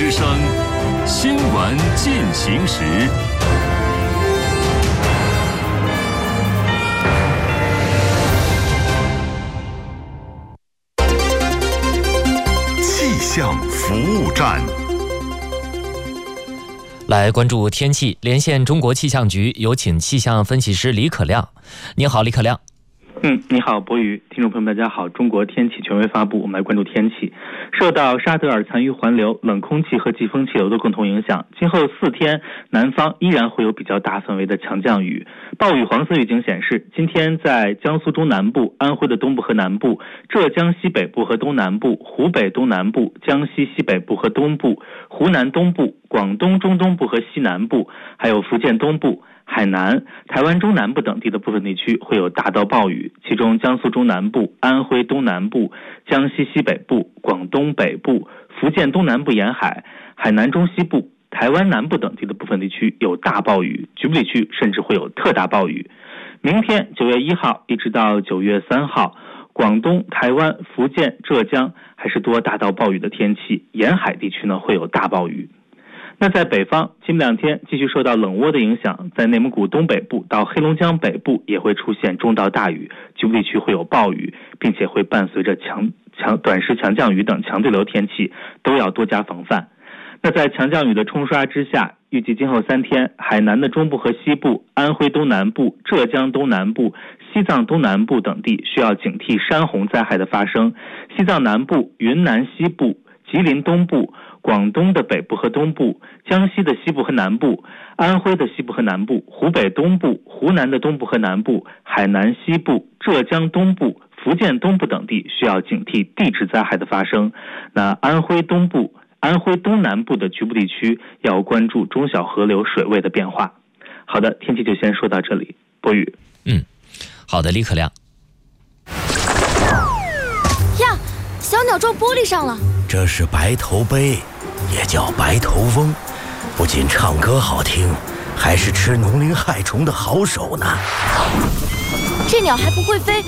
之声新闻进行时。气象服务站， 来关注天气，连线中国气象局，有请气象分析师李可亮。你好，李可亮。 你好，博宇，听众朋友们，大家好。中国天气权威发布，我们来关注天气。受到沙德尔残余环流、冷空气和季风气流的共同影响，今后4天南方依然会有比较大范围的强降雨。暴雨黄色预警显示，今天在江苏中南部、安徽的东部和南部、浙江西北部和东南部、湖北东南部、江西西北部和东部、湖南东部、广东中东部和西南部，还有福建东部、海南、台湾中南部等地的部分地区会有大到暴雨，其中江苏中南部、安徽东南部、江西西北部、广东北部、福建东南部沿海、海南中西部、台湾南部等地的部分地区有大暴雨，局部地区甚至会有特大暴雨。明天9月1号一直到9月3号，广东、台湾、福建、浙江还是多大到暴雨的天气，沿海地区呢会有大暴雨。那在北方，今明2天继续受到冷涡的影响，在内蒙古东北部到黑龙江北部也会出现中到大雨，局部地区会有暴雨，并且会伴随着短时强降雨等强对流天气，都要多加防范。那在强降雨的冲刷之下，预计今后3天，海南的中部和西部、安徽东南部、浙江东南部、西藏东南部等地需要警惕山洪灾害的发生，西藏南部、云南西部、吉林东部、广东的北部和东部、江西的西部和南部、安徽的西部和南部、湖北东部、湖南的东部和南部、海南西部、浙江东部、福建东部等地需要警惕地质灾害的发生。那安徽东部、安徽东南部的局部地区要关注中小河流水位的变化。好的，天气就先说到这里。博宇。 好的，李可亮。 呀，小鸟撞玻璃上了。 这是白头鹎，也叫白头翁，不仅唱歌好听，还是吃农林害虫的好手呢。 这鸟还不会飞，